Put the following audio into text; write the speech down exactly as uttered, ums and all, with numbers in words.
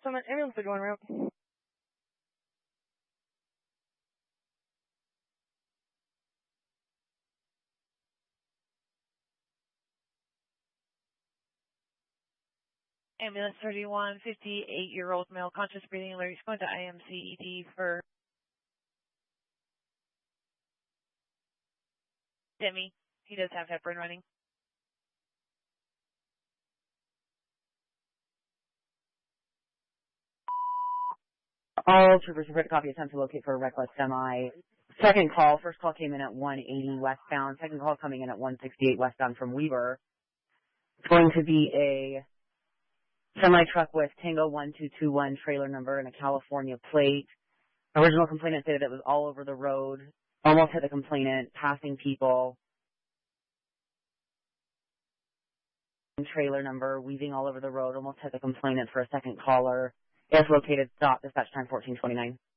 Summit ambulance are going route. Ambulance thirty-one, fifty-eight-year-old male, conscious breathing alert. He's going to I M C E D for Demi. He does have heparin running. All troopers report a copy attempt to locate for a reckless semi. Second call, first call came in at one eighty westbound. Second call coming in at one sixty-eight westbound from Weaver. It's going to be a semi-truck with Tango one two two one trailer number and a California plate. Original complainant stated it was all over the road, almost hit the complainant, passing people. Trailer number, weaving all over the road, almost hit the complainant for a second caller. If located, stop, dispatch time fourteen twenty-nine.